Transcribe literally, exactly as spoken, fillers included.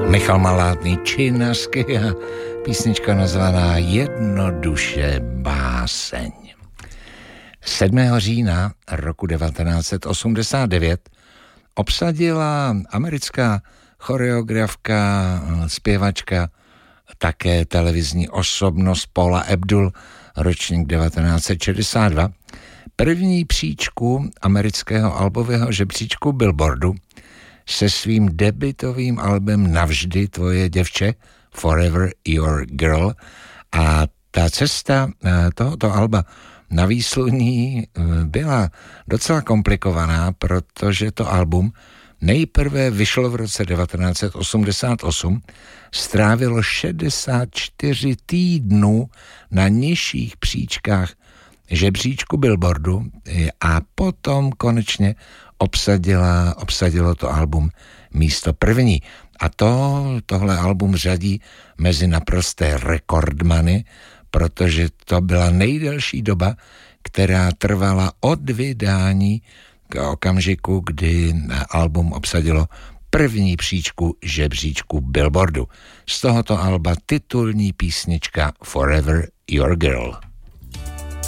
Michal Malátný Činasky a písnička nazvaná Jednoduše báseň. sedmého října roku devatenáct set osmdesát devět obsadila americká choreografka, zpěvačka, také televizní osobnost Paula Abdul, ročník devatenáct set šedesát dva, první příčku amerického albového žebříčku Billboardu se svým debutovým albem Navždy tvoje děvče, Forever Your Girl. A ta cesta tohoto alba na výsluní byla docela komplikovaná, protože to album nejprve vyšlo v roce devatenáct set osmdesát osm, strávilo šedesát čtyři týdnů na nižších příčkách žebříčku Billboardu a potom konečně obsadila, obsadilo to album místo první. A to, tohle album řadí mezi naprosté rekordmany, protože to byla nejdelší doba, která trvala od vydání k okamžiku, kdy album obsadilo první příčku žebříčku Billboardu. Z tohoto alba titulní písnička Forever Your Girl.